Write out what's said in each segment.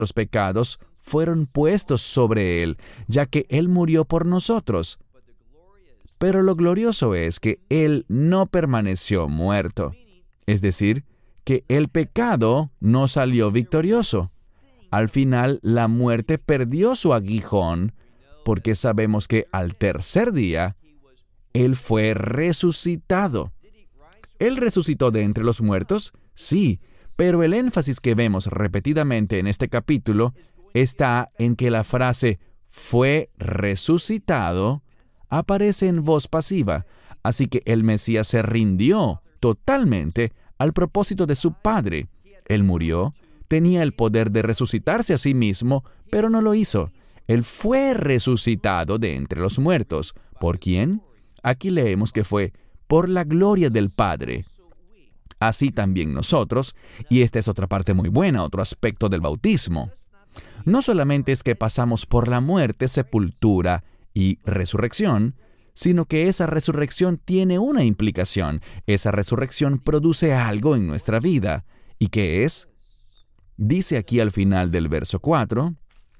nuestros pecados fueron puestos sobre Él, ya que Él murió por nosotros. Pero lo glorioso es que Él no permaneció muerto. Es decir, que el pecado no salió victorioso. Al final, la muerte perdió su aguijón, porque sabemos que al tercer día, Él fue resucitado. ¿Él resucitó de entre los muertos? Sí, pero el énfasis que vemos repetidamente en este capítulo está en que la frase «fue resucitado» aparece en voz pasiva, así que el Mesías se rindió totalmente al propósito de su Padre. Él murió, tenía el poder de resucitarse a sí mismo, pero no lo hizo. Él fue resucitado de entre los muertos. ¿Por quién? Aquí leemos que fue por la gloria del Padre. Así también nosotros, y esta es otra parte muy buena, otro aspecto del bautismo. No solamente es que pasamos por la muerte, sepultura y resurrección, sino que esa resurrección tiene una implicación. Esa resurrección produce algo en nuestra vida. ¿Y qué es? Dice aquí al final del verso 4,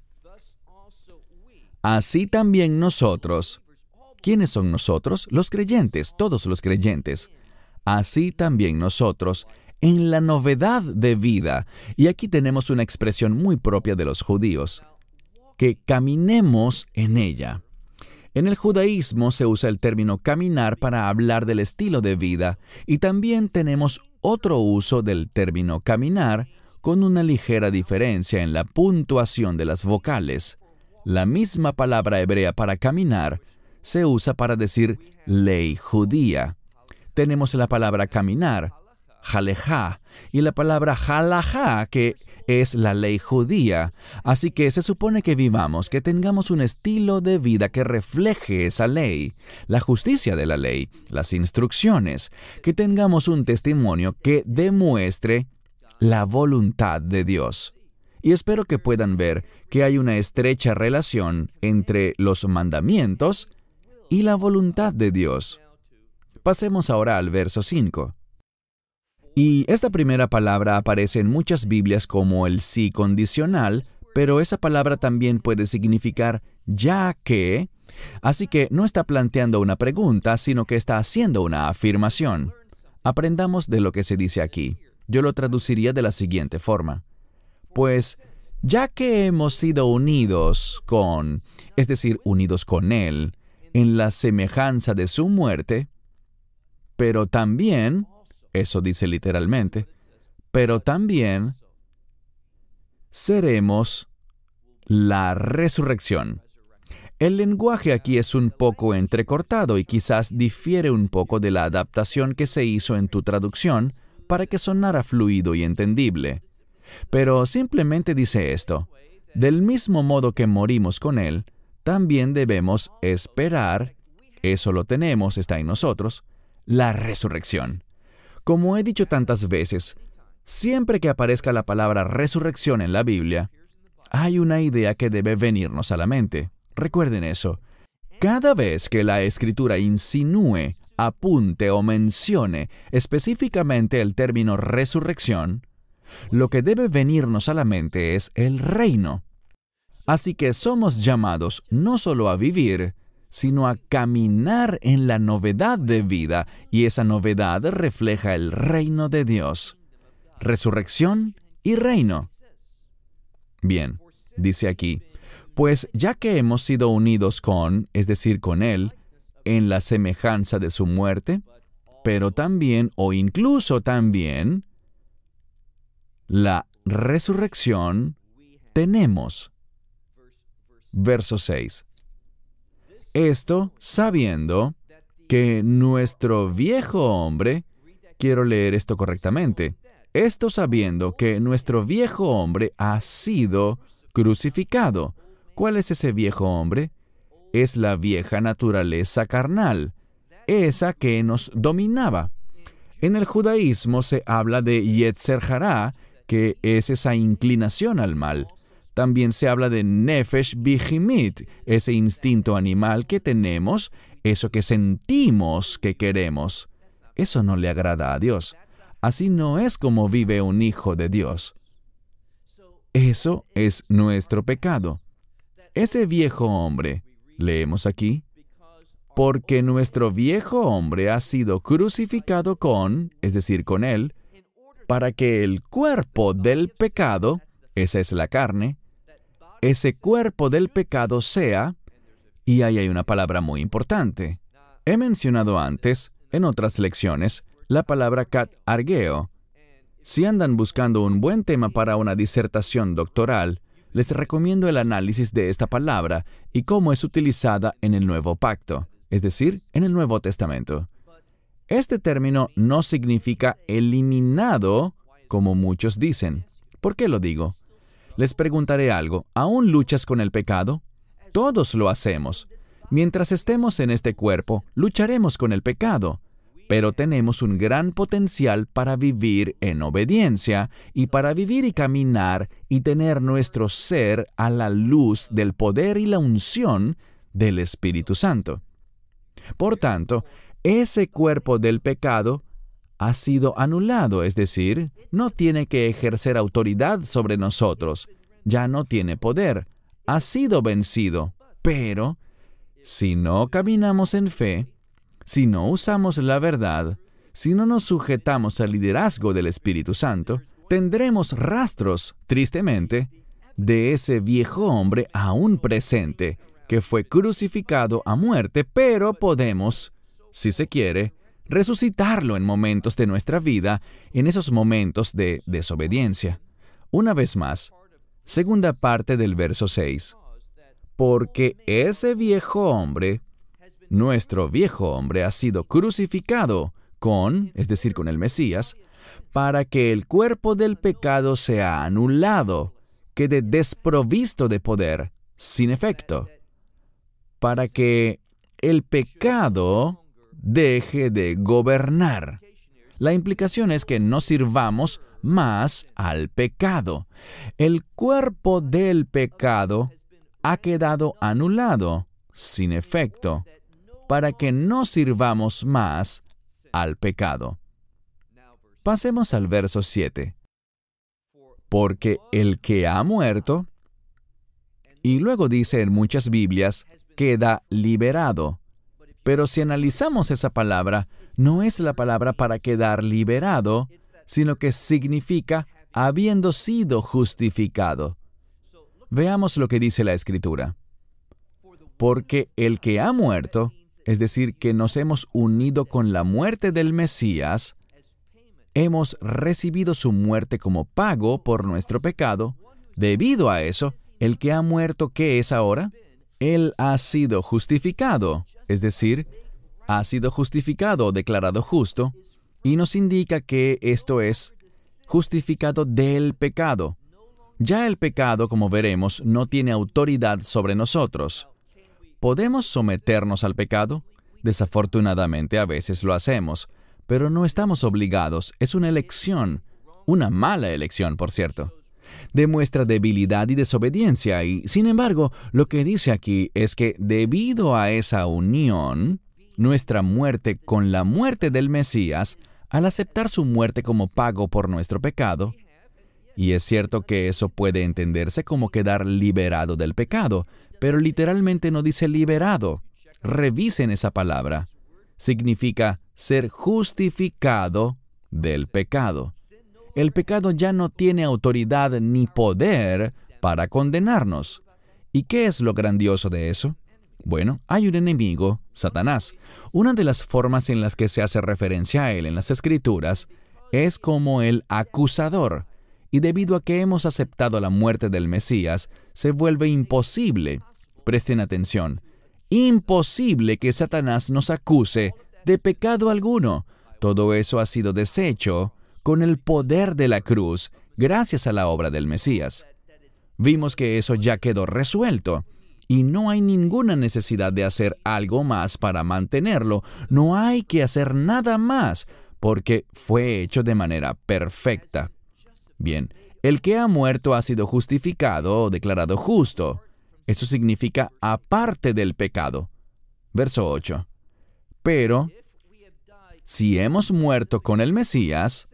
así también nosotros. ¿Quiénes son nosotros? Los creyentes, todos los creyentes. Así también nosotros, en la novedad de vida. Y aquí tenemos una expresión muy propia de los judíos, que caminemos en ella. En el judaísmo se usa el término caminar para hablar del estilo de vida, y también tenemos otro uso del término caminar con una ligera diferencia en la puntuación de las vocales. La misma palabra hebrea para caminar se usa para decir ley judía. Tenemos la palabra caminar, halajá, y la palabra halajá, que es la ley judía. Así que se supone que vivamos, que tengamos un estilo de vida que refleje esa ley, la justicia de la ley, las instrucciones, que tengamos un testimonio que demuestre la voluntad de Dios. Y espero que puedan ver que hay una estrecha relación entre los mandamientos y la voluntad de Dios. Pasemos ahora al verso 5. Y esta primera palabra aparece en muchas Biblias como el sí condicional, pero esa palabra también puede significar ya que. Así que no está planteando una pregunta, sino que está haciendo una afirmación. Aprendamos de lo que se dice aquí. Yo lo traduciría de la siguiente forma. Pues, ya que hemos sido unidos con, es decir, unidos con Él, en la semejanza de su muerte, pero también, eso dice literalmente, pero también seremos la resurrección. El lenguaje aquí es un poco entrecortado y quizás difiere un poco de la adaptación que se hizo en tu traducción para que sonara fluido y entendible. Pero simplemente dice esto: del mismo modo que morimos con Él, también debemos esperar, eso lo tenemos, está en nosotros, la resurrección. Como he dicho tantas veces, siempre que aparezca la palabra resurrección en la Biblia, hay una idea que debe venirnos a la mente. Recuerden eso. Cada vez que la Escritura insinúe, apunte o mencione específicamente el término resurrección, lo que debe venirnos a la mente es el reino. Así que somos llamados no solo a vivir, sino a caminar en la novedad de vida, y esa novedad refleja el reino de Dios. Resurrección y reino. Bien, dice aquí, pues ya que hemos sido unidos con, es decir, con Él, en la semejanza de su muerte, pero también, o incluso también, la resurrección tenemos. Verso 6. Esto sabiendo que nuestro viejo hombre, quiero leer esto correctamente, esto sabiendo que nuestro viejo hombre ha sido crucificado. ¿Cuál es ese viejo hombre? Es la vieja naturaleza carnal, esa que nos dominaba. En el judaísmo se habla de Yetzer Hará, que es esa inclinación al mal. También se habla de Nefesh Bihimit, ese instinto animal que tenemos, eso que sentimos que queremos. Eso no le agrada a Dios. Así no es como vive un hijo de Dios. Eso es nuestro pecado. Ese viejo hombre, leemos aquí, porque nuestro viejo hombre ha sido crucificado con, es decir, con él, para que el cuerpo del pecado, esa es la carne, ese cuerpo del pecado sea, y ahí hay una palabra muy importante. He mencionado antes, en otras lecciones, la palabra kat-argeo. Si andan buscando un buen tema para una disertación doctoral, les recomiendo el análisis de esta palabra y cómo es utilizada en el Nuevo Pacto, es decir, en el Nuevo Testamento. Este término no significa eliminado, como muchos dicen. ¿Por qué lo digo? Les preguntaré algo. ¿Aún luchas con el pecado? Todos lo hacemos. Mientras estemos en este cuerpo, lucharemos con el pecado. Pero tenemos un gran potencial para vivir en obediencia y para vivir y caminar y tener nuestro ser a la luz del poder y la unción del Espíritu Santo. Por tanto, ese cuerpo del pecado ha sido anulado, es decir, no tiene que ejercer autoridad sobre nosotros, ya no tiene poder, ha sido vencido. Pero, si no caminamos en fe, si no usamos la verdad, si no nos sujetamos al liderazgo del Espíritu Santo, tendremos rastros, tristemente, de ese viejo hombre aún presente, que fue crucificado a muerte, pero podemos, si se quiere, resucitarlo en momentos de nuestra vida, en esos momentos de desobediencia. Una vez más, segunda parte del verso 6. Porque ese viejo hombre, nuestro viejo hombre, ha sido crucificado con, es decir, con el Mesías, para que el cuerpo del pecado sea anulado, quede desprovisto de poder, sin efecto, para que el pecado deje de gobernar. La implicación es que no sirvamos más al pecado. El cuerpo del pecado ha quedado anulado, sin efecto, para que no sirvamos más al pecado. Pasemos al verso 7. Porque el que ha muerto, y luego dice en muchas Biblias, queda liberado. Pero si analizamos esa palabra, no es la palabra para quedar liberado, sino que significa habiendo sido justificado. Veamos lo que dice la Escritura. Porque el que ha muerto, es decir, que nos hemos unido con la muerte del Mesías, hemos recibido su muerte como pago por nuestro pecado. Debido a eso, el que ha muerto, ¿qué es ahora? Él ha sido justificado, es decir, ha sido justificado o declarado justo, y nos indica que esto es justificado del pecado. Ya el pecado, como veremos, no tiene autoridad sobre nosotros. ¿Podemos someternos al pecado? Desafortunadamente a veces lo hacemos, pero no estamos obligados. Es una elección, una mala elección, por cierto. Demuestra debilidad y desobediencia, y sin embargo, lo que dice aquí es que debido a esa unión, nuestra muerte con la muerte del Mesías, al aceptar su muerte como pago por nuestro pecado, y es cierto que eso puede entenderse como quedar liberado del pecado, pero literalmente no dice liberado. Revisen esa palabra. Significa ser justificado del pecado. El pecado ya no tiene autoridad ni poder para condenarnos. ¿Y qué es lo grandioso de eso? Bueno, hay un enemigo, Satanás. Una de las formas en las que se hace referencia a él en las Escrituras es como el acusador. Y debido a que hemos aceptado la muerte del Mesías, se vuelve imposible, presten atención, imposible que Satanás nos acuse de pecado alguno. Todo eso ha sido deshecho con el poder de la cruz, gracias a la obra del Mesías. Vimos que eso ya quedó resuelto, y no hay ninguna necesidad de hacer algo más para mantenerlo. No hay que hacer nada más, porque fue hecho de manera perfecta. Bien, el que ha muerto ha sido justificado o declarado justo. Eso significa aparte del pecado. Verso 8. Pero, si hemos muerto con el Mesías,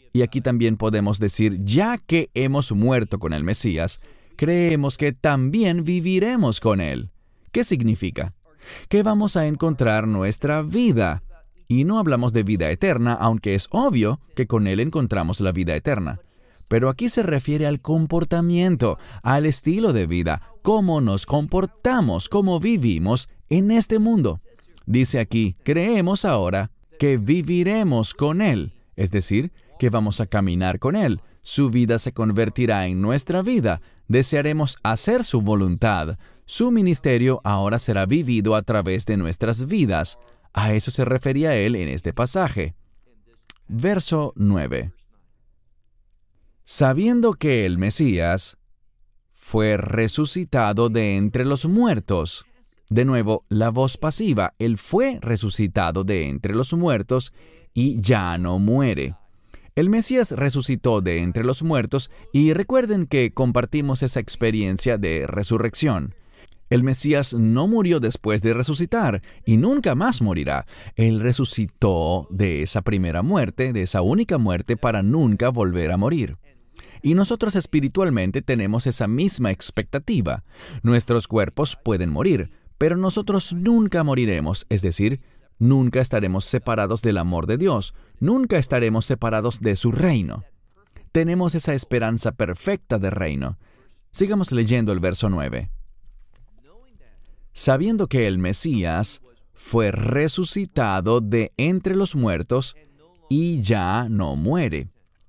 Y aquí también podemos decir, ya que hemos muerto con el Mesías, creemos que también viviremos con Él. ¿Qué significa? Que vamos a encontrar nuestra vida. Y no hablamos de vida eterna, aunque es obvio que con Él encontramos la vida eterna. Pero aquí se refiere al comportamiento, al estilo de vida, cómo nos comportamos, cómo vivimos en este mundo. Dice aquí, creemos ahora que viviremos con Él, es decir, que vamos a caminar con Él. Su vida se convertirá en nuestra vida. Desearemos hacer su voluntad. Su ministerio ahora será vivido a través de nuestras vidas. A eso se refería él en este pasaje. Verso 9. Sabiendo que el Mesías fue resucitado de entre los muertos. De nuevo, la voz pasiva. Él fue resucitado de entre los muertos y ya no muere. El Mesías resucitó de entre los muertos y recuerden que compartimos esa experiencia de resurrección. El Mesías no murió después de resucitar y nunca más morirá. Él resucitó de esa primera muerte, de esa única muerte, para nunca volver a morir. Y nosotros espiritualmente tenemos esa misma expectativa. Nuestros cuerpos pueden morir, pero nosotros nunca moriremos, es decir, nunca estaremos separados del amor de Dios, nunca estaremos separados de su reino. Tenemos esa esperanza perfecta de reino. Sigamos leyendo el verso 9. Sabiendo que el Mesías fue resucitado de entre los muertos y ya no muere.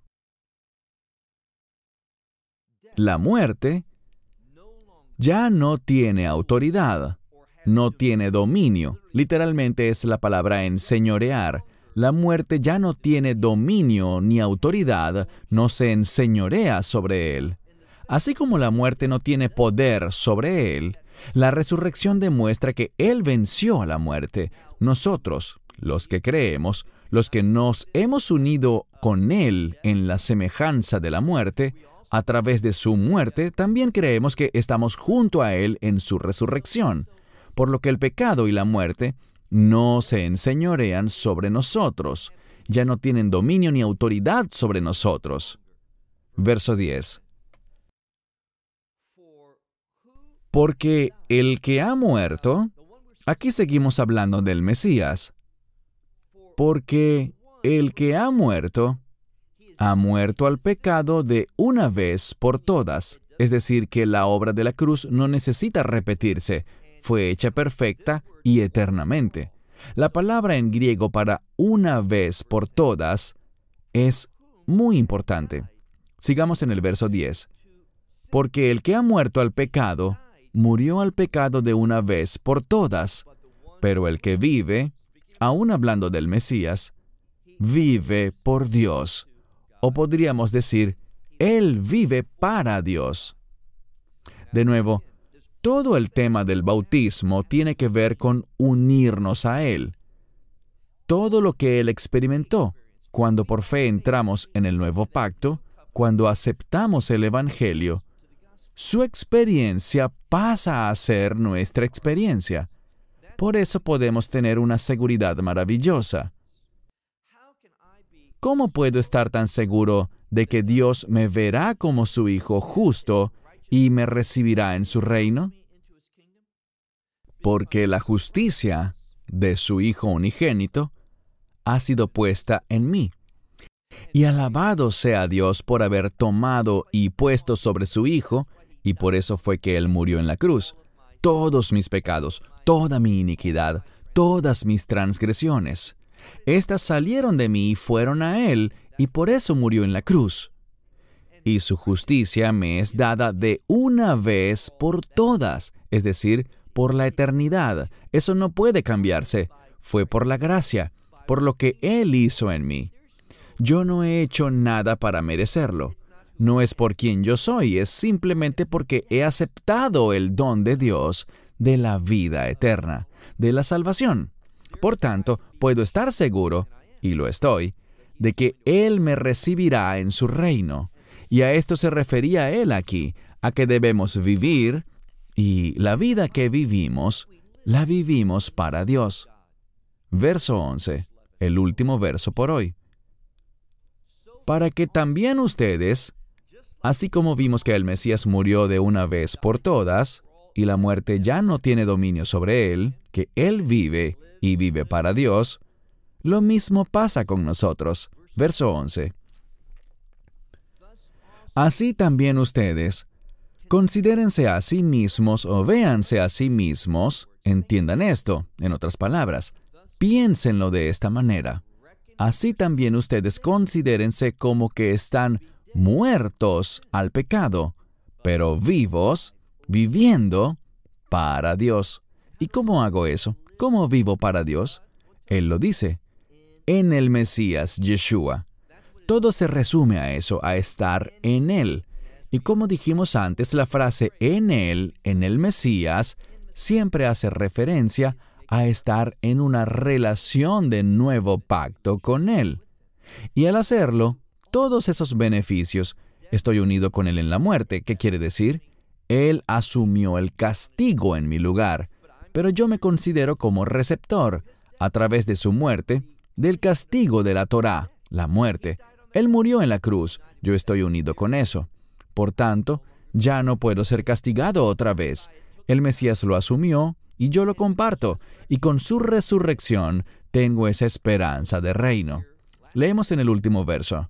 La muerte ya no tiene autoridad, no tiene dominio. Literalmente es la palabra enseñorear. La muerte ya no tiene dominio ni autoridad, no se enseñorea sobre él. Así como la muerte no tiene poder sobre él, la resurrección demuestra que él venció a la muerte. Nosotros, los que creemos, los que nos hemos unido con él en la semejanza de la muerte, a través de su muerte, también creemos que estamos junto a él en su resurrección, por lo que el pecado y la muerte no se enseñorean sobre nosotros, ya no tienen dominio ni autoridad sobre nosotros. Verso 10. Porque el que ha muerto, aquí seguimos hablando del Mesías, porque el que ha muerto al pecado de una vez por todas, es decir, que la obra de la cruz no necesita repetirse, fue hecha perfecta y eternamente. La palabra en griego para una vez por todas es muy importante. Sigamos en el verso 10. Porque el que ha muerto al pecado, murió al pecado de una vez por todas, pero el que vive, aún hablando del Mesías, vive por Dios. O podríamos decir, Él vive para Dios. De nuevo, todo el tema del bautismo tiene que ver con unirnos a Él. Todo lo que Él experimentó, cuando por fe entramos en el nuevo pacto, cuando aceptamos el Evangelio, su experiencia pasa a ser nuestra experiencia. Por eso podemos tener una seguridad maravillosa. ¿Cómo puedo estar tan seguro de que Dios me verá como su Hijo justo y me recibirá en su reino? Porque la justicia de su Hijo unigénito ha sido puesta en mí. Y alabado sea Dios por haber tomado y puesto sobre su Hijo, y por eso fue que Él murió en la cruz, todos mis pecados, toda mi iniquidad, todas mis transgresiones. Estas salieron de mí y fueron a Él, y por eso murió en la cruz. Y su justicia me es dada de una vez por todas, es decir, por la eternidad. Eso no puede cambiarse. Fue por la gracia, por lo que Él hizo en mí. Yo no he hecho nada para merecerlo. No es por quien yo soy, es simplemente porque he aceptado el don de Dios de la vida eterna, de la salvación. Por tanto, puedo estar seguro, y lo estoy, de que Él me recibirá en su reino. Y a esto se refería Él aquí, a que debemos vivir, y la vida que vivimos, la vivimos para Dios. Verso 11, el último verso por hoy. para que también ustedes, así como vimos que el Mesías murió de una vez por todas, y la muerte ya no tiene dominio sobre él, que él vive y vive para Dios, lo mismo pasa con nosotros. Verso 11. Así también ustedes, considérense a sí mismos o véanse a sí mismos, entiendan esto, en otras palabras, piénsenlo de esta manera. Así también ustedes considérense como que están muertos al pecado, pero vivos, viviendo para Dios. ¿Y cómo hago eso? ¿Cómo vivo para Dios? Él lo dice, en el Mesías, Yeshua. Todo se resume a eso, a estar en Él. Y como dijimos antes, la frase en Él, en el Mesías, siempre hace referencia a estar en una relación de nuevo pacto con Él. Y al hacerlo, todos esos beneficios, estoy unido con Él en la muerte. ¿Qué quiere decir? Él asumió el castigo en mi lugar, pero yo me considero como receptor, a través de su muerte, del castigo de la Torá, la muerte. Él murió en la cruz, yo estoy unido con eso. Por tanto, ya no puedo ser castigado otra vez. El Mesías lo asumió y yo lo comparto, y con su resurrección tengo esa esperanza de reino. Leemos en el último verso.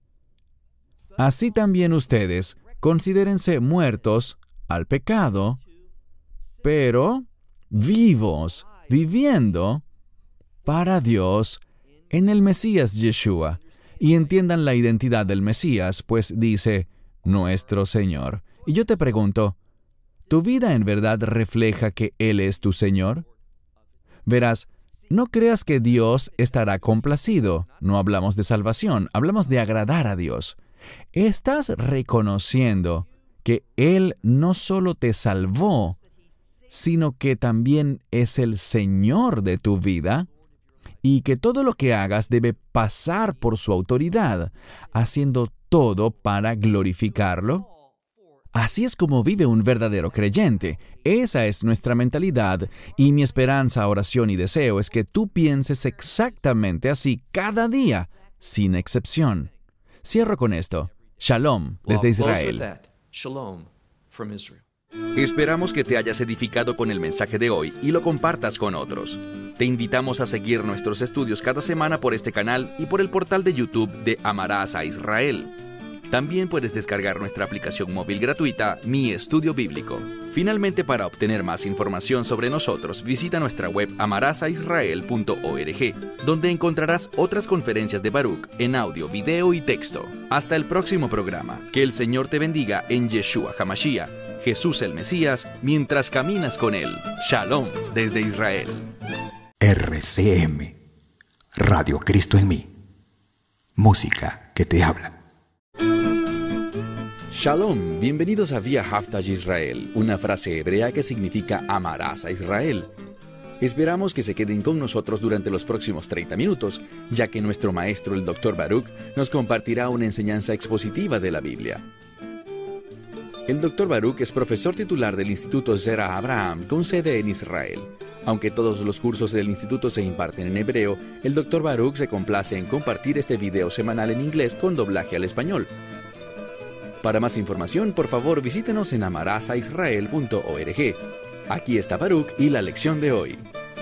Así también ustedes, considérense muertos al pecado, pero vivos, viviendo para Dios en el Mesías Yeshua. Y entiendan la identidad del Mesías, pues dice, nuestro Señor. Y yo te pregunto, ¿tu vida en verdad refleja que Él es tu Señor? Verás, no creas que Dios estará complacido. No hablamos de salvación, hablamos de agradar a Dios. ¿Estás reconociendo que Él no solo te salvó, sino que también es el Señor de tu vida? Y que todo lo que hagas debe pasar por su autoridad, haciendo todo para glorificarlo. Así es como vive un verdadero creyente. Esa es nuestra mentalidad, y mi esperanza, oración y deseo es que tú pienses exactamente así cada día, sin excepción. Cierro con esto. Shalom, desde Israel. Esperamos que te hayas edificado con el mensaje de hoy y lo compartas con otros. Te invitamos a seguir nuestros estudios cada semana por este canal y por el portal de YouTube de Amarás a Israel. También puedes descargar nuestra aplicación móvil gratuita, Mi Estudio Bíblico. Finalmente, para obtener más información sobre nosotros, visita nuestra web amarasaisrael.org, donde encontrarás otras conferencias de Baruch en audio, video y texto. Hasta el próximo programa. Que el Señor te bendiga en Yeshua HaMashiach, Jesús el Mesías, mientras caminas con Él. Shalom desde Israel. RCM, Radio Cristo en mí. Música que te habla. Shalom, bienvenidos a Vía Haftaj Israel, una frase hebrea que significa amarás a Israel. Esperamos que se queden con nosotros durante los próximos 30 minutos, ya que nuestro maestro, el Dr. Baruch, nos compartirá una enseñanza expositiva de la Biblia. El Dr. Baruch es profesor titular del Instituto Zera Abraham, con sede en Israel. Aunque todos los cursos del instituto se imparten en hebreo, el Dr. Baruch se complace en compartir este video semanal en inglés con doblaje al español. Para más información, por favor, visítenos en amarasaisrael.org. Aquí está Baruch y la lección de hoy.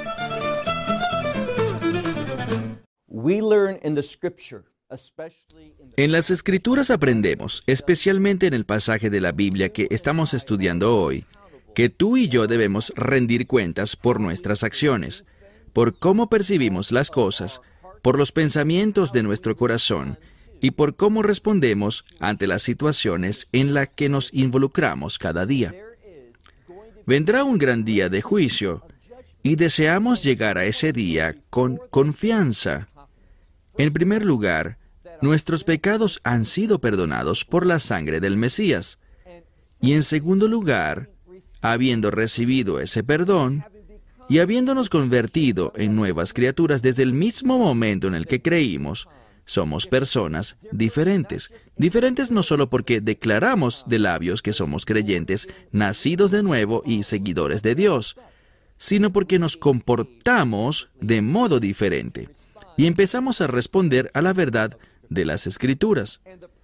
En las Escrituras aprendemos, especialmente en el pasaje de la Biblia que estamos estudiando hoy, que tú y yo debemos rendir cuentas por nuestras acciones, por cómo percibimos las cosas, por los pensamientos de nuestro corazón y por cómo respondemos ante las situaciones en las que nos involucramos cada día. Vendrá un gran día de juicio y deseamos llegar a ese día con confianza. En primer lugar, nuestros pecados han sido perdonados por la sangre del Mesías. Y en segundo lugar, habiendo recibido ese perdón y habiéndonos convertido en nuevas criaturas desde el mismo momento en el que creímos, somos personas diferentes. Diferentes no solo porque declaramos de labios que somos creyentes, nacidos de nuevo y seguidores de Dios, sino porque nos comportamos de modo diferente y empezamos a responder a la verdad de las Escrituras.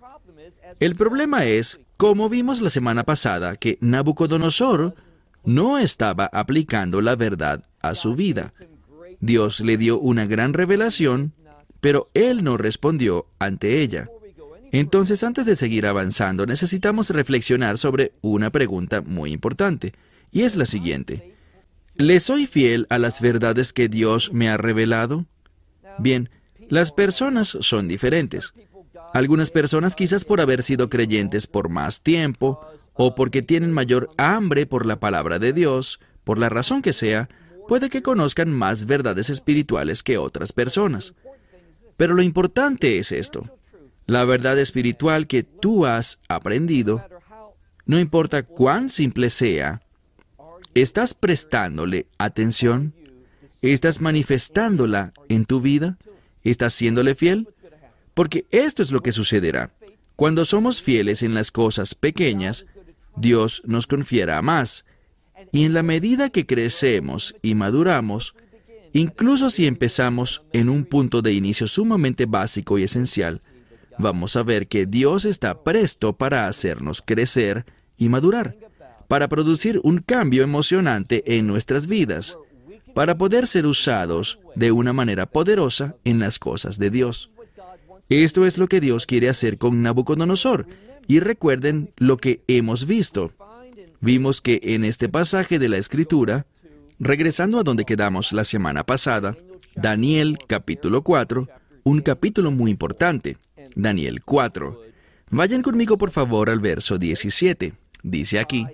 El problema es, como vimos la semana pasada, que Nabucodonosor no estaba aplicando la verdad a su vida. Dios le dio una gran revelación, pero él no respondió ante ella. Entonces, antes de seguir avanzando, necesitamos reflexionar sobre una pregunta muy importante, y es la siguiente. ¿Le soy fiel a las verdades que Dios me ha revelado? Bien, las personas son diferentes. Algunas personas, quizás por haber sido creyentes por más tiempo, o porque tienen mayor hambre por la palabra de Dios, por la razón que sea, puede que conozcan más verdades espirituales que otras personas. Pero lo importante es esto. La verdad espiritual que tú has aprendido, no importa cuán simple sea, ¿estás prestándole atención? ¿Estás manifestándola en tu vida? ¿Estás siéndole fiel? Porque esto es lo que sucederá. Cuando somos fieles en las cosas pequeñas, Dios nos confiera más. Y en la medida que crecemos y maduramos, incluso si empezamos en un punto de inicio sumamente básico y esencial, vamos a ver que Dios está presto para hacernos crecer y madurar, para producir un cambio emocionante en nuestras vidas, para poder ser usados de una manera poderosa en las cosas de Dios. Esto es lo que Dios quiere hacer con Nabucodonosor. Y recuerden lo que hemos visto. Vimos que en este pasaje de la Escritura, regresando a donde quedamos la semana pasada, Daniel capítulo 4, un capítulo muy importante, Daniel 4. Vayan conmigo por favor al verso 17. Dice aquí,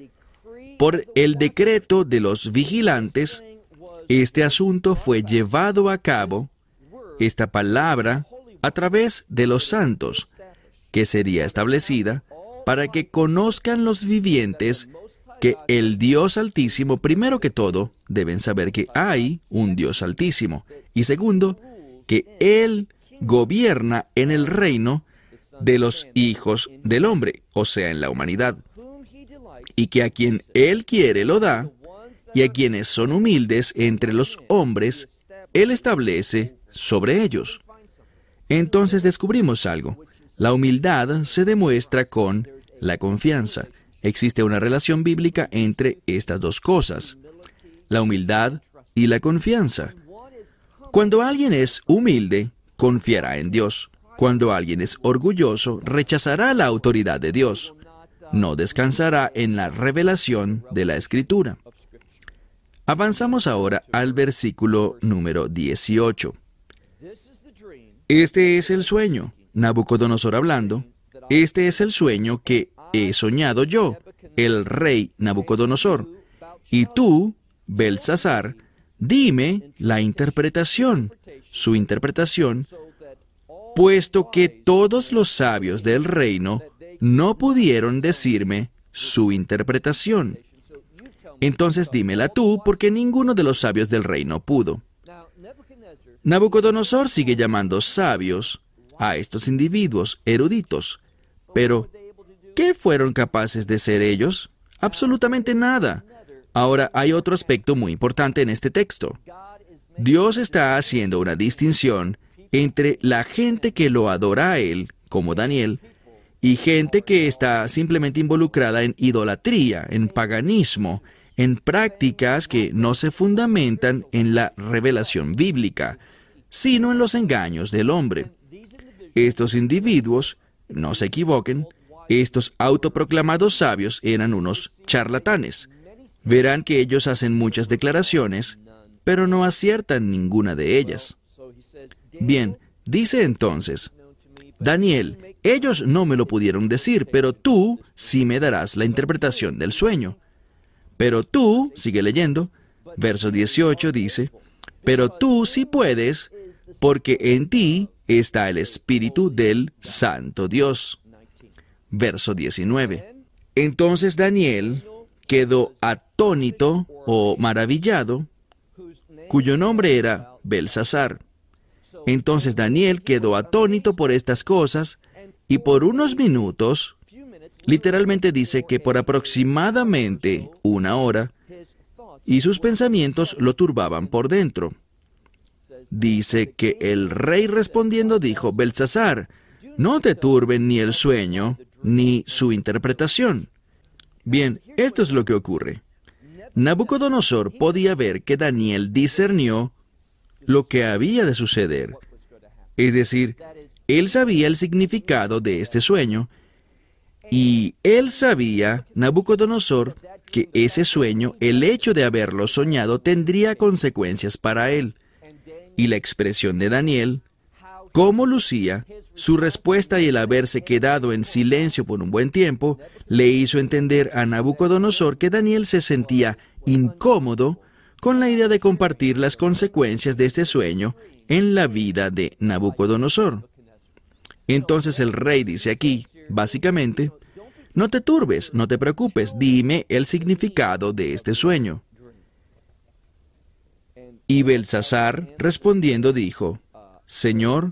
por el decreto de los vigilantes, este asunto fue llevado a cabo, esta palabra, a través de los santos, que sería establecida para que conozcan los vivientes que el Dios Altísimo, primero que todo, deben saber que hay un Dios Altísimo, y segundo, que Él gobierna en el reino de los hijos del hombre, o sea, en la humanidad, y que a quien Él quiere lo da, y a quienes son humildes entre los hombres, Él establece sobre ellos. Entonces descubrimos algo. La humildad se demuestra con la confianza. Existe una relación bíblica entre estas dos cosas, la humildad y la confianza. Cuando alguien es humilde, confiará en Dios. Cuando alguien es orgulloso, rechazará la autoridad de Dios. No descansará en la revelación de la Escritura. Avanzamos ahora al versículo número 18. Este es el sueño. Nabucodonosor hablando, este es el sueño que he soñado yo, el rey Nabucodonosor. Y tú, Belsasar, dime la interpretación, su interpretación, puesto que todos los sabios del reino no pudieron decirme su interpretación. Entonces dímela tú, porque ninguno de los sabios del reino pudo. Nabucodonosor sigue llamando sabios a estos individuos eruditos. Pero, ¿qué fueron capaces de ser ellos? Absolutamente nada. Ahora, hay otro aspecto muy importante en este texto. Dios está haciendo una distinción entre la gente que lo adora a Él, como Daniel, y gente que está simplemente involucrada en idolatría, en paganismo, en prácticas que no se fundamentan en la revelación bíblica, sino en los engaños del hombre. Estos individuos, no se equivoquen, estos autoproclamados sabios eran unos charlatanes. Verán que ellos hacen muchas declaraciones, pero no aciertan ninguna de ellas. Bien, dice entonces, Daniel, ellos no me lo pudieron decir, pero tú sí me darás la interpretación del sueño. Pero tú, sigue leyendo, verso 18 dice, pero tú sí puedes, porque en ti está el Espíritu del Santo Dios. Verso 19. Entonces Daniel quedó atónito o maravillado, cuyo nombre era Belsasar. Entonces Daniel quedó atónito por estas cosas, y por unos minutos, literalmente dice que por aproximadamente una hora, y sus pensamientos lo turbaban por dentro. dice que el rey respondiendo dijo: Belsasar, no te turben ni el sueño, ni su interpretación. Bien, esto es lo que ocurre. Nabucodonosor podía ver que Daniel discernió lo que había de suceder. Es decir, él sabía el significado de este sueño, y él sabía, Nabucodonosor, que ese sueño, el hecho de haberlo soñado, tendría consecuencias para él. Y la expresión de Daniel, cómo lucía, su respuesta y el haberse quedado en silencio por un buen tiempo, le hizo entender a Nabucodonosor que Daniel se sentía incómodo con la idea de compartir las consecuencias de este sueño en la vida de Nabucodonosor. Entonces el rey dice aquí, básicamente, no te turbes, no te preocupes, dime el significado de este sueño. Y Belsasar, respondiendo, dijo: Señor,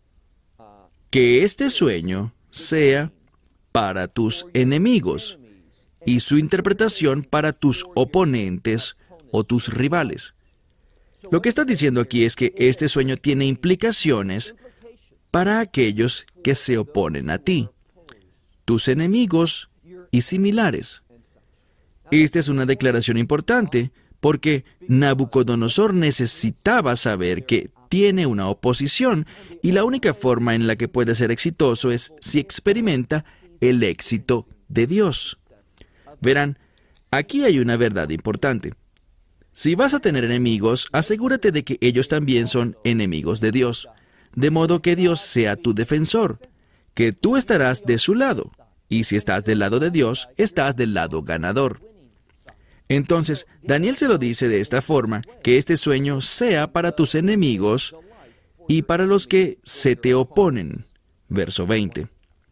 que este sueño sea para tus enemigos, y su interpretación para tus oponentes o tus rivales. Lo que está diciendo aquí es que este sueño tiene implicaciones para aquellos que se oponen a ti, tus enemigos y similares. Esta es una declaración importante, porque Nabucodonosor necesitaba saber que tiene una oposición, y la única forma en la que puede ser exitoso es si experimenta el éxito de Dios. Verán, aquí hay una verdad importante. Si vas a tener enemigos, asegúrate de que ellos también son enemigos de Dios, de modo que Dios sea tu defensor, que tú estarás de su lado, y si estás del lado de Dios, estás del lado ganador. Entonces, Daniel se lo dice de esta forma, que este sueño sea para tus enemigos y para los que se te oponen. Verso 20.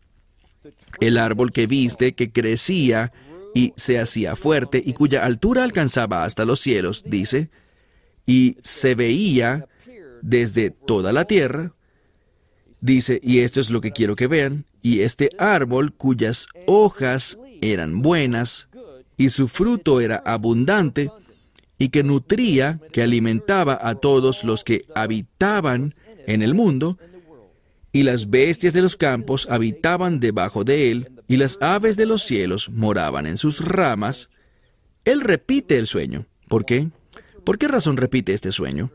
El árbol que viste, que crecía y se hacía fuerte, y cuya altura alcanzaba hasta los cielos, dice, y se veía desde toda la tierra, dice, y esto es lo que quiero que vean, y este árbol cuyas hojas eran buenas, y su fruto era abundante, y que nutría, que alimentaba a todos los que habitaban en el mundo, y las bestias de los campos habitaban debajo de él, y las aves de los cielos moraban en sus ramas. Él repite el sueño. ¿Por qué? ¿Por qué razón repite este sueño?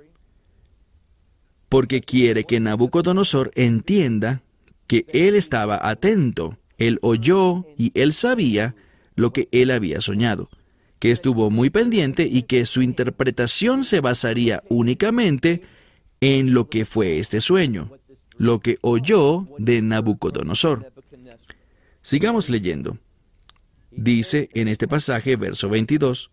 Porque quiere que Nabucodonosor entienda que él estaba atento, él oyó y él sabía lo que él había soñado, que estuvo muy pendiente y que su interpretación se basaría únicamente en lo que fue este sueño, lo que oyó de Nabucodonosor. Sigamos leyendo. Dice en este pasaje, verso 22,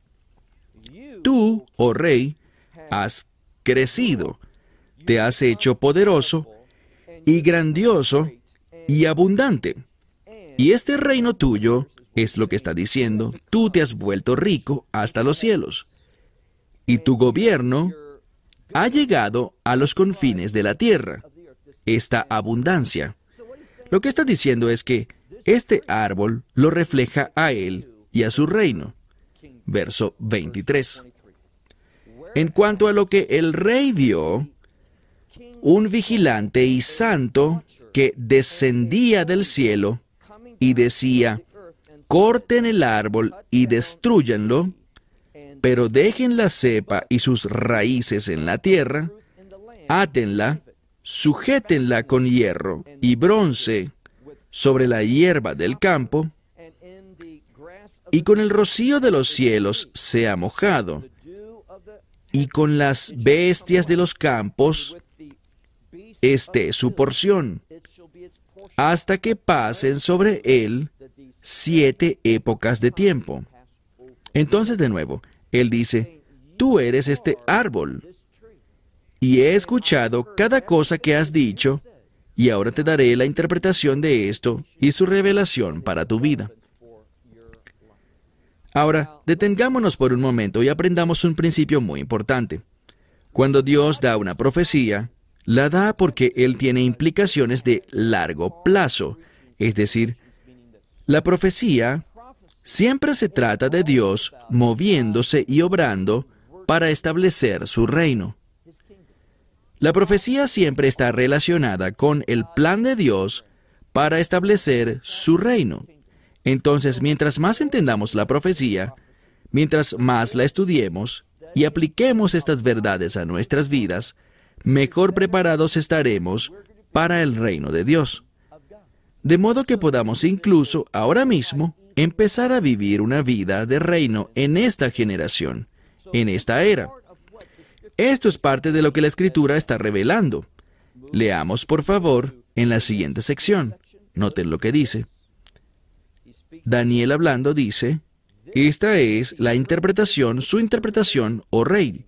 Tú, oh rey, has crecido, te has hecho poderoso y grandioso y abundante. Y este reino tuyo, es lo que está diciendo, tú te has vuelto rico hasta los cielos. Y tu gobierno ha llegado a los confines de la tierra, esta abundancia. Lo que está diciendo es que este árbol lo refleja a él y a su reino. Verso 23. En cuanto a lo que el rey vio, un vigilante y santo que descendía del cielo y decía, corten el árbol y destrúyanlo, pero dejen la cepa y sus raíces en la tierra, átenla, sujétenla con hierro y bronce sobre la hierba del campo, y con el rocío de los cielos sea mojado, y con las bestias de los campos esté su porción, hasta que pasen sobre él 7 épocas de tiempo. Entonces, de nuevo, él dice, tú eres este árbol, y he escuchado cada cosa que has dicho, y ahora te daré la interpretación de esto y su revelación para tu vida. Ahora, detengámonos por un momento y aprendamos un principio muy importante. Cuando Dios da una profecía, la da porque Él tiene implicaciones de largo plazo. Es decir, la profecía siempre se trata de Dios moviéndose y obrando para establecer su reino. La profecía siempre está relacionada con el plan de Dios para establecer su reino. Entonces, mientras más entendamos la profecía, mientras más la estudiemos y apliquemos estas verdades a nuestras vidas, mejor preparados estaremos para el reino de Dios. De modo que podamos incluso ahora mismo empezar a vivir una vida de reino en esta generación, en esta era. Esto es parte de lo que la Escritura está revelando. Leamos, por favor, en la siguiente sección. Noten lo que dice. Daniel hablando dice, esta es la interpretación, su interpretación, oh rey.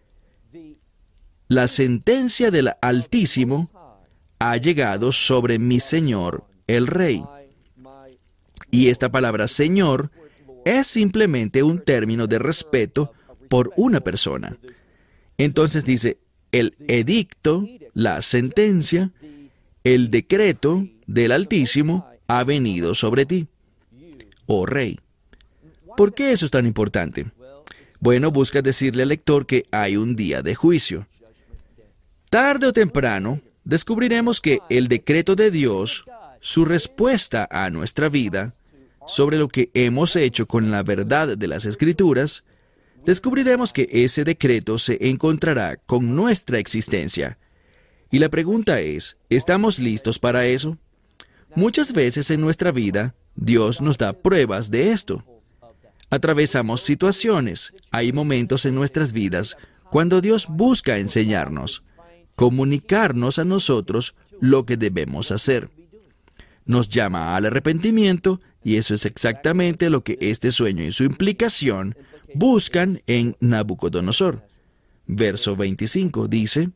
La sentencia del Altísimo ha llegado sobre mi Señor, el Rey. Y esta palabra Señor es simplemente un término de respeto por una persona. Entonces dice, el edicto, la sentencia, el decreto del Altísimo ha venido sobre ti, oh Rey. ¿Por qué eso es tan importante? Bueno, busca decirle al lector que hay un día de juicio. Tarde o temprano, descubriremos que el decreto de Dios, su respuesta a nuestra vida, sobre lo que hemos hecho con la verdad de las Escrituras, descubriremos que ese decreto se encontrará con nuestra existencia. Y la pregunta es, ¿estamos listos para eso? Muchas veces en nuestra vida, Dios nos da pruebas de esto. Atravesamos situaciones, hay momentos en nuestras vidas cuando Dios busca enseñarnos, comunicarnos a nosotros lo que debemos hacer. Nos llama al arrepentimiento y eso es exactamente lo que este sueño y su implicación buscan en Nabucodonosor. Verso 25 dice,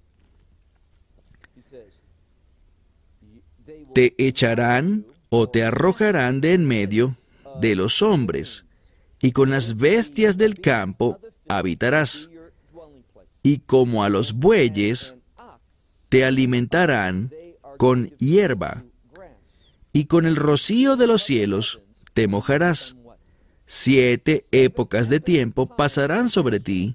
te echarán o te arrojarán de en medio de los hombres, y con las bestias del campo habitarás, y como a los bueyes te alimentarán con hierba, y con el rocío de los cielos te mojarás. 7 épocas de tiempo pasarán sobre ti.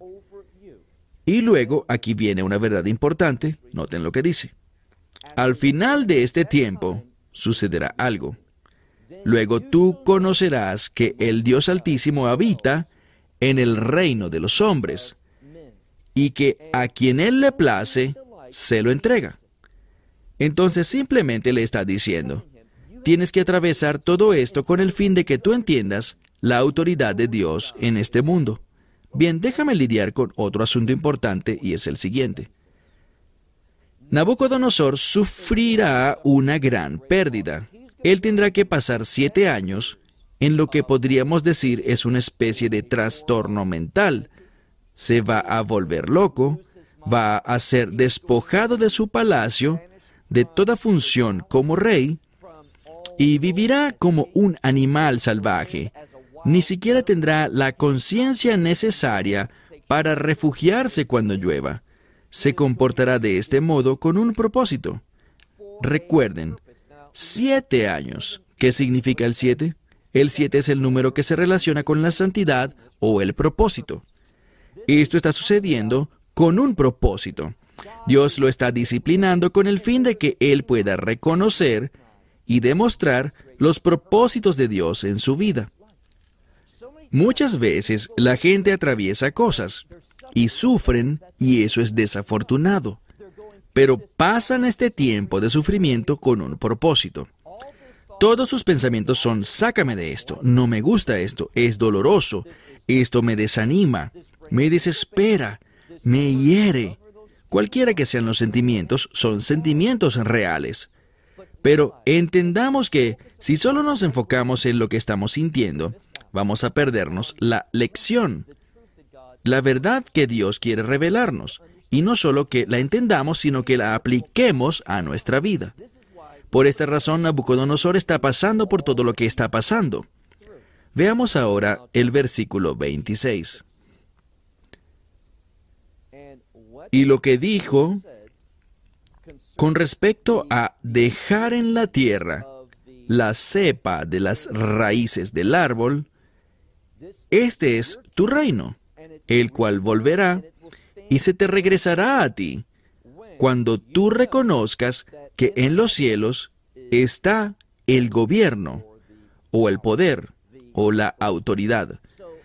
Y luego, aquí viene una verdad importante, noten lo que dice. Al final de este tiempo, sucederá algo. Luego tú conocerás que el Dios Altísimo habita en el reino de los hombres, y que a quien Él le place, se lo entrega. Entonces simplemente le está diciendo, tienes que atravesar todo esto con el fin de que tú entiendas la autoridad de Dios en este mundo. Bien, déjame lidiar con otro asunto importante y es el siguiente. Nabucodonosor sufrirá una gran pérdida. Él tendrá que pasar 7 años en lo que podríamos decir es una especie de trastorno mental. Se va a volver loco, va a ser despojado de su palacio, de toda función como rey, y vivirá como un animal salvaje. Ni siquiera tendrá la conciencia necesaria para refugiarse cuando llueva. Se comportará de este modo con un propósito. Recuerden, 7 años. ¿Qué significa el 7? El 7 es el número que se relaciona con la santidad o el propósito. Esto está sucediendo con un propósito. Dios lo está disciplinando con el fin de que Él pueda reconocer y demostrar los propósitos de Dios en su vida. Muchas veces la gente atraviesa cosas y sufren, y eso es desafortunado. Pero pasan este tiempo de sufrimiento con un propósito. Todos sus pensamientos son, sácame de esto, no me gusta esto, es doloroso, esto me desanima, me desespera, me hiere. Cualquiera que sean los sentimientos, son sentimientos reales. Pero entendamos que si solo nos enfocamos en lo que estamos sintiendo, vamos a perdernos la lección, la verdad que Dios quiere revelarnos, y no solo que la entendamos, sino que la apliquemos a nuestra vida. Por esta razón, Nabucodonosor está pasando por todo lo que está pasando. Veamos ahora el versículo 26. Y lo que dijo con respecto a dejar en la tierra la cepa de las raíces del árbol, este es tu reino, el cual volverá y se te regresará a ti, cuando tú reconozcas que en los cielos está el gobierno, o el poder, o la autoridad.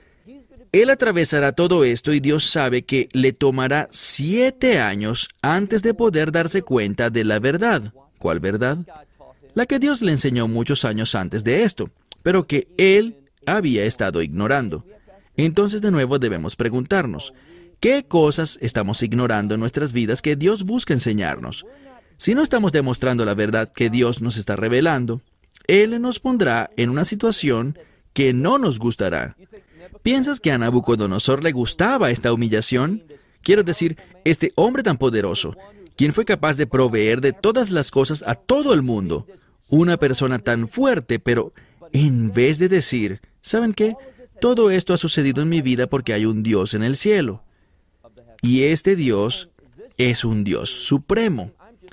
Él atravesará todo esto y Dios sabe que le tomará 7 años antes de poder darse cuenta de la verdad. ¿Cuál verdad? La que Dios le enseñó muchos años antes de esto, pero que él había estado ignorando. Entonces de nuevo debemos preguntarnos, ¿qué cosas estamos ignorando en nuestras vidas que Dios busca enseñarnos? Si no estamos demostrando la verdad que Dios nos está revelando, Él nos pondrá en una situación que no nos gustará. ¿Piensas que a Nabucodonosor le gustaba esta humillación? Quiero decir, este hombre tan poderoso, quien fue capaz de proveer de todas las cosas a todo el mundo, una persona tan fuerte, pero en vez de decir, ¿saben qué? Todo esto ha sucedido en mi vida porque hay un Dios en el cielo. Y este Dios es un Dios supremo.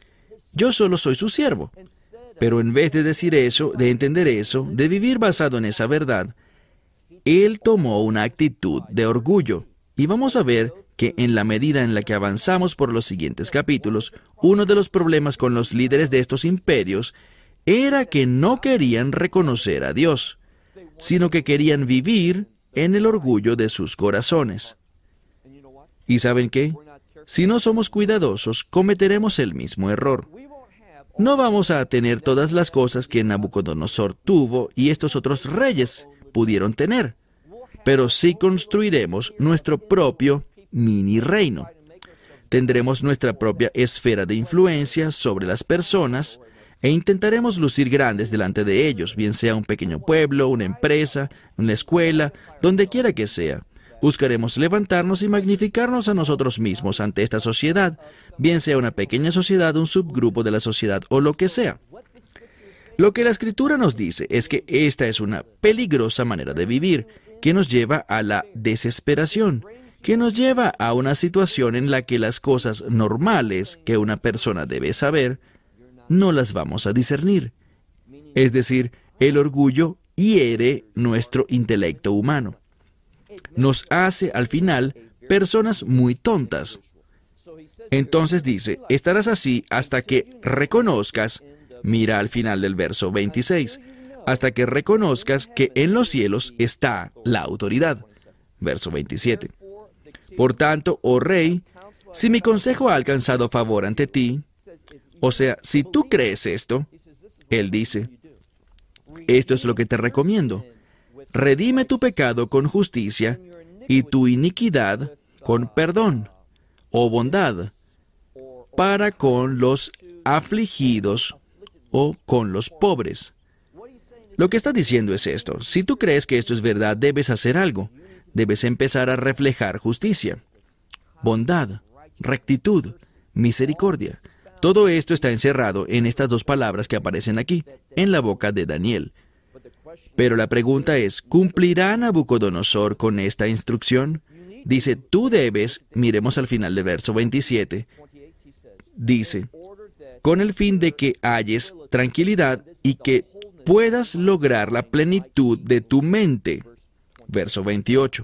Yo solo soy su siervo. Pero en vez de decir eso, de entender eso, de vivir basado en esa verdad, él tomó una actitud de orgullo. Y vamos a ver que en la medida en la que avanzamos por los siguientes capítulos, uno de los problemas con los líderes de estos imperios era que no querían reconocer a Dios, sino que querían vivir en el orgullo de sus corazones. ¿Y saben qué? Si no somos cuidadosos, cometeremos el mismo error. No vamos a tener todas las cosas que Nabucodonosor tuvo y estos otros reyes pudieron tener, pero sí construiremos nuestro propio mini reino. Tendremos nuestra propia esfera de influencia sobre las personas e intentaremos lucir grandes delante de ellos, bien sea un pequeño pueblo, una empresa, una escuela, donde quiera que sea. Buscaremos levantarnos y magnificarnos a nosotros mismos ante esta sociedad, bien sea una pequeña sociedad, un subgrupo de la sociedad o lo que sea. Lo que la Escritura nos dice es que esta es una peligrosa manera de vivir, que nos lleva a la desesperación, que nos lleva a una situación en la que las cosas normales que una persona debe saber, no las vamos a discernir. Es decir, el orgullo hiere nuestro intelecto humano. Nos hace, al final, personas muy tontas. Entonces dice, estarás así hasta que reconozcas, mira al final del verso 26, hasta que reconozcas que en los cielos está la autoridad. Verso 27. Por tanto, oh rey, si mi consejo ha alcanzado favor ante ti, o sea, si tú crees esto, él dice, esto es lo que te recomiendo. Redime tu pecado con justicia y tu iniquidad con perdón o bondad para con los afligidos o con los pobres. Lo que está diciendo es esto. Si tú crees que esto es verdad, debes hacer algo. Debes empezar a reflejar justicia, bondad, rectitud, misericordia. Todo esto está encerrado en estas dos palabras que aparecen aquí, en la boca de Daniel. Pero la pregunta es, ¿cumplirá Nabucodonosor con esta instrucción? Dice, tú debes, miremos al final del verso 27, dice, con el fin de que halles tranquilidad y que puedas lograr la plenitud de tu mente. Verso 28.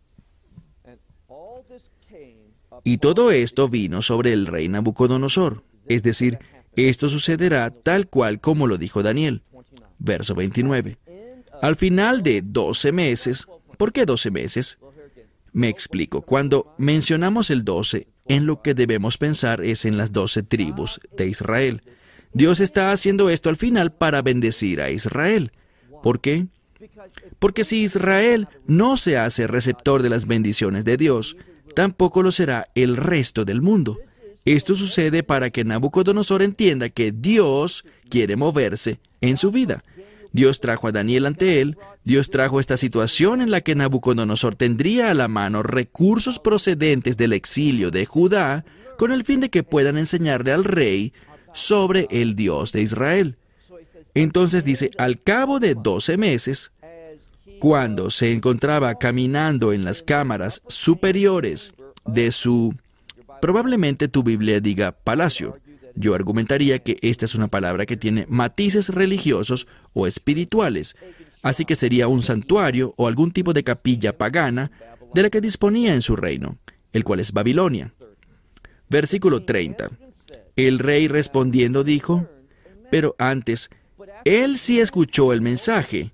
Y todo esto vino sobre el rey Nabucodonosor. Es decir, esto sucederá tal cual como lo dijo Daniel. Verso 29. Al final de 12 meses, ¿por qué 12 meses? Me explico. Cuando mencionamos el 12, en lo que debemos pensar es en las 12 tribus de Israel. Dios está haciendo esto al final para bendecir a Israel. ¿Por qué? Porque si Israel no se hace receptor de las bendiciones de Dios, tampoco lo será el resto del mundo. Esto sucede para que Nabucodonosor entienda que Dios quiere moverse en su vida. Dios trajo a Daniel ante él, Dios trajo esta situación en la que Nabucodonosor tendría a la mano recursos procedentes del exilio de Judá, con el fin de que puedan enseñarle al rey sobre el Dios de Israel. Entonces dice, al cabo de 12 meses, cuando se encontraba caminando en las cámaras superiores de su, probablemente tu Biblia diga palacio. Yo argumentaría que esta es una palabra que tiene matices religiosos o espirituales, así que sería un santuario o algún tipo de capilla pagana de la que disponía en su reino, el cual es Babilonia. Versículo 30. El rey respondiendo dijo, pero antes, él sí escuchó el mensaje.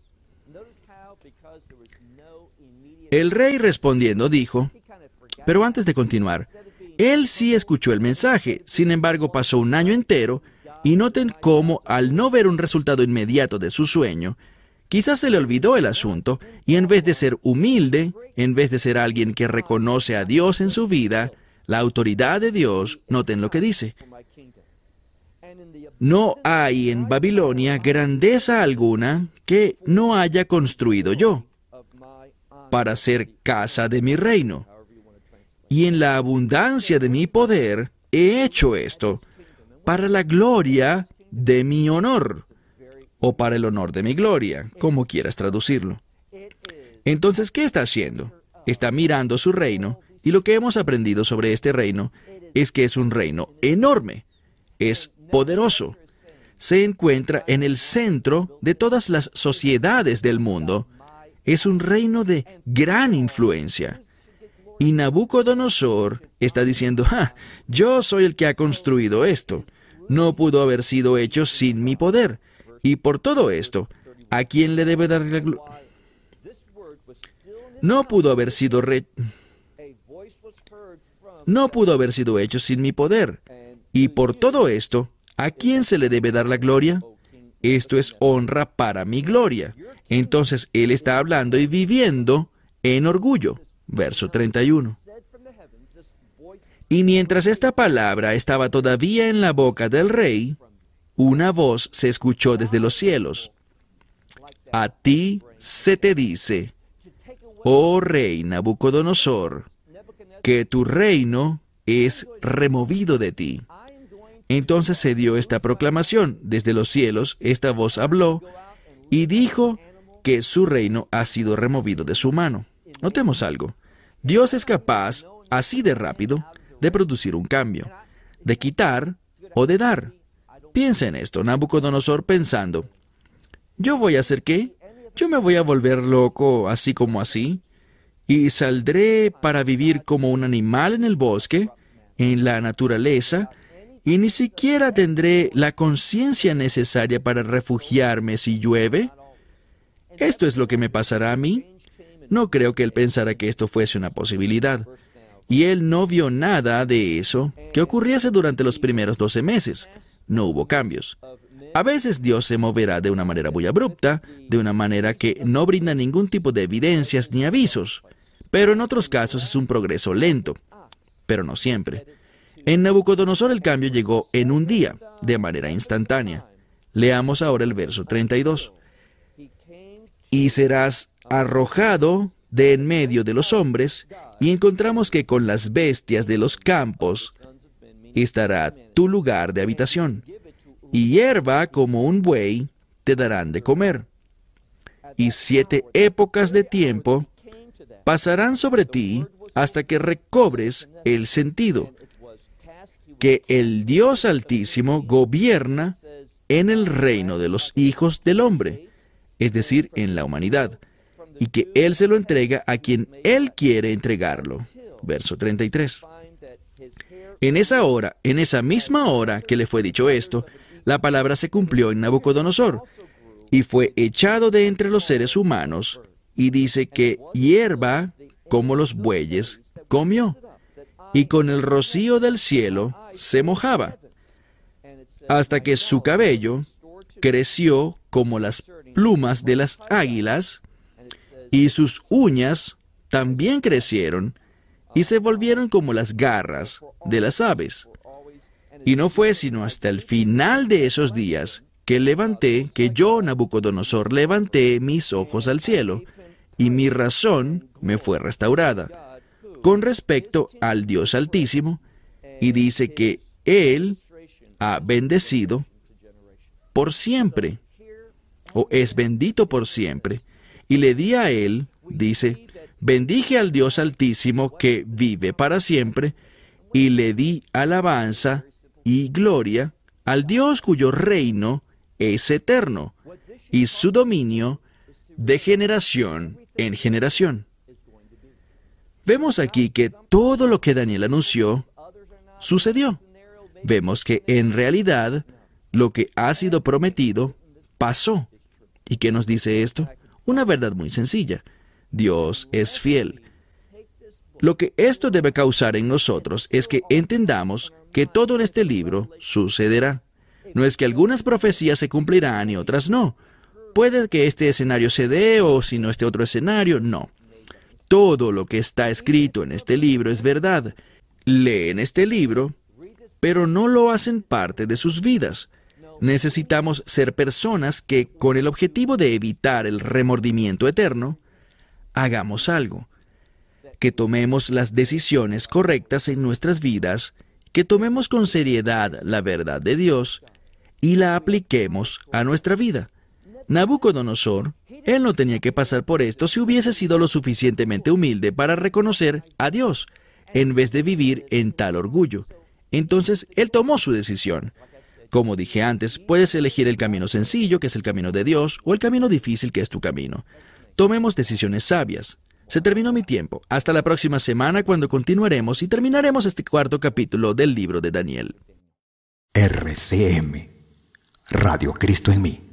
El rey respondiendo dijo, pero antes de continuar, él sí escuchó el mensaje. Sin embargo, pasó un año entero, y noten cómo, al no ver un resultado inmediato de su sueño, quizás se le olvidó el asunto, y en vez de ser humilde, en vez de ser alguien que reconoce a Dios en su vida, la autoridad de Dios, noten lo que dice. No hay en Babilonia grandeza alguna que no haya construido yo para ser casa de mi reino. Y en la abundancia de mi poder he hecho esto para la gloria de mi honor, o para el honor de mi gloria, como quieras traducirlo. Entonces, ¿qué está haciendo? Está mirando su reino, y lo que hemos aprendido sobre este reino es que es un reino enorme, es poderoso, se encuentra en el centro de todas las sociedades del mundo, es un reino de gran influencia. Y Nabucodonosor está diciendo, yo soy el que ha construido esto. No pudo haber sido hecho sin mi poder. Y por todo esto, ¿a quién le debe dar la gloria? No pudo haber sido hecho sin mi poder. Y por todo esto, ¿a quién se le debe dar la gloria? Esto es honra para mi gloria. Entonces, él está hablando y viviendo en orgullo. Verso 31. Y mientras esta palabra estaba todavía en la boca del rey, una voz se escuchó desde los cielos. A ti se te dice, oh rey Nabucodonosor, que tu reino es removido de ti. Entonces se dio esta proclamación. Desde los cielos, esta voz habló y dijo que su reino ha sido removido de su mano. Notemos algo. Dios es capaz, así de rápido, de producir un cambio, de quitar o de dar. Piensa en esto, Nabucodonosor pensando, ¿yo voy a hacer qué? ¿Yo me voy a volver loco así como así? ¿Y saldré para vivir como un animal en el bosque, en la naturaleza, y ni siquiera tendré la conciencia necesaria para refugiarme si llueve? ¿Esto es lo que me pasará a mí? No creo que él pensara que esto fuese una posibilidad. Y él no vio nada de eso que ocurriese durante los primeros 12 meses. No hubo cambios. A veces Dios se moverá de una manera muy abrupta, de una manera que no brinda ningún tipo de evidencias ni avisos. Pero en otros casos es un progreso lento. Pero no siempre. En Nabucodonosor el cambio llegó en un día, de manera instantánea. Leamos ahora el verso 32. Y serás arrojado de en medio de los hombres, y encontramos que con las bestias de los campos estará tu lugar de habitación, y hierba como un buey te darán de comer. Y 7 épocas de tiempo pasarán sobre ti hasta que recobres el sentido, que el Dios Altísimo gobierna en el reino de los hijos del hombre, es decir, en la humanidad, y que Él se lo entrega a quien Él quiere entregarlo. Verso 33. En esa hora, en esa misma hora que le fue dicho esto, la palabra se cumplió en Nabucodonosor, y fue echado de entre los seres humanos, y dice que hierba como los bueyes comió, y con el rocío del cielo se mojaba, hasta que su cabello creció como las plumas de las águilas, y sus uñas también crecieron, y se volvieron como las garras de las aves. Y no fue sino hasta el final de esos días que yo, Nabucodonosor, levanté mis ojos al cielo, y mi razón me fue restaurada con respecto al Dios Altísimo, y dice que Él ha bendecido por siempre, o es bendito por siempre. Y le di a Él, dice, bendije al Dios Altísimo que vive para siempre, y le di alabanza y gloria al Dios cuyo reino es eterno, y su dominio de generación en generación. Vemos aquí que todo lo que Daniel anunció sucedió. vemos que en realidad lo que ha sido prometido pasó. ¿Y qué nos dice esto? Una verdad muy sencilla. Dios es fiel. Lo que esto debe causar en nosotros es que entendamos que todo en este libro sucederá. No es que algunas profecías se cumplirán y otras no. Puede que este escenario se dé o si no este otro escenario, no. Todo lo que está escrito en este libro es verdad. Leen este libro, pero no lo hacen parte de sus vidas. Necesitamos ser personas que, con el objetivo de evitar el remordimiento eterno, hagamos algo. Que tomemos las decisiones correctas en nuestras vidas, que tomemos con seriedad la verdad de Dios y la apliquemos a nuestra vida. Nabucodonosor, él no tenía que pasar por esto si hubiese sido lo suficientemente humilde para reconocer a Dios, en vez de vivir en tal orgullo. Entonces, él tomó su decisión. Como dije antes, puedes elegir el camino sencillo, que es el camino de Dios, o el camino difícil, que es tu camino. Tomemos decisiones sabias. Se terminó mi tiempo. Hasta la próxima semana, cuando continuaremos y terminaremos este cuarto capítulo del libro de Daniel. RCM, Radio Cristo en mí.